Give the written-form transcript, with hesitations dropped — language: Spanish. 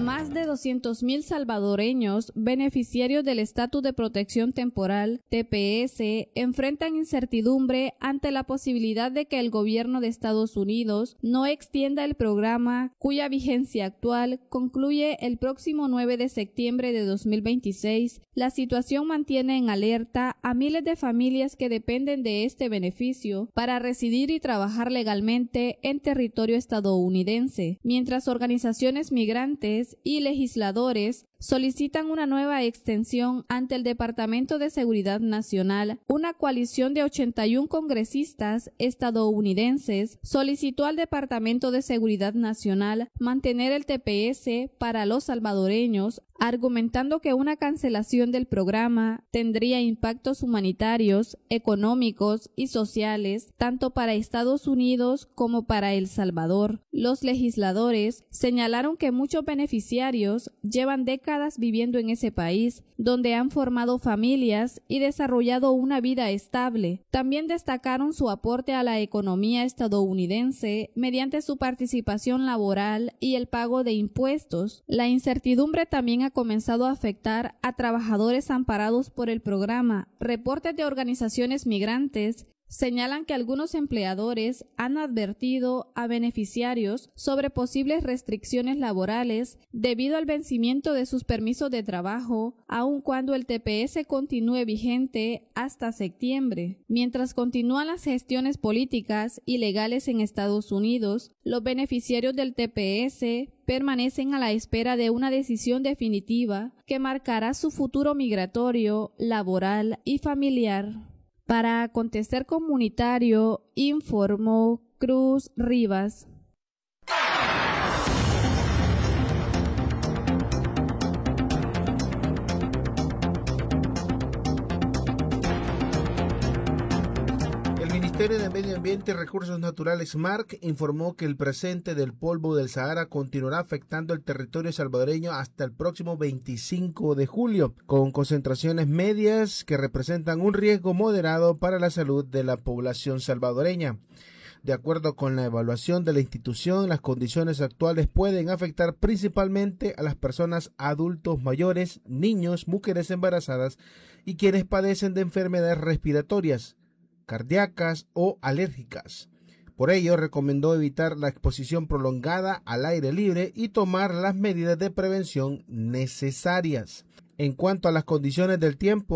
Más de 200.000 salvadoreños beneficiarios del Estatus de Protección Temporal, TPS, enfrentan incertidumbre ante la posibilidad de que el gobierno de Estados Unidos no extienda el programa, cuya vigencia actual concluye el próximo 9 de septiembre de 2026. La situación mantiene en alerta a miles de familias que dependen de este beneficio para residir y trabajar legalmente en territorio estadounidense, mientras organizaciones migrantes y legisladores solicitan una nueva extensión ante el Departamento de Seguridad Nacional. Una coalición de 81 congresistas estadounidenses solicitó al Departamento de Seguridad Nacional mantener el TPS para los salvadoreños, argumentando que una cancelación del programa tendría impactos humanitarios, económicos y sociales tanto para Estados Unidos como para El Salvador. Los legisladores señalaron que muchos beneficiarios llevan décadas viviendo en ese país, donde han formado familias y desarrollado una vida estable. También destacaron su aporte a la economía estadounidense mediante su participación laboral y el pago de impuestos. La incertidumbre también ha comenzado a afectar a trabajadores amparados por el programa. Reportes de organizaciones migrantes señalan que algunos empleadores han advertido a beneficiarios sobre posibles restricciones laborales debido al vencimiento de sus permisos de trabajo, aun cuando el TPS continúe vigente hasta septiembre. Mientras continúan las gestiones políticas y legales en Estados Unidos, los beneficiarios del TPS permanecen a la espera de una decisión definitiva que marcará su futuro migratorio, laboral y familiar. Para Acontecer Comunitario, informó Cruz Rivas. El Ministerio de Medio Ambiente y Recursos Naturales, MARC, informó que el presente del polvo del Sahara continuará afectando el territorio salvadoreño hasta el próximo 25 de julio, con concentraciones medias que representan un riesgo moderado para la salud de la población salvadoreña. De acuerdo con la evaluación de la institución, las condiciones actuales pueden afectar principalmente a las personas adultos mayores, niños, mujeres embarazadas y quienes padecen de enfermedades respiratorias, cardíacas o alérgicas. Por ello, recomendó evitar la exposición prolongada al aire libre y tomar las medidas de prevención necesarias. En cuanto a las condiciones del tiempo,